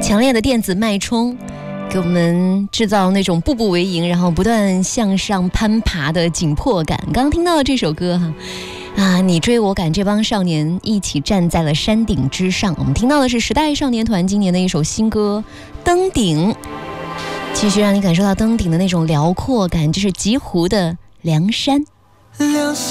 强烈的电子脉冲给我们制造那种步步为营，然后不断向上攀爬的紧迫感。刚刚听到的这首歌你追我赶，这帮少年一起站在了山顶之上。我们听到的是时代少年团今年的一首新歌《登顶》，继续让你感受到登顶的那种辽阔感，这是极湖的梁山。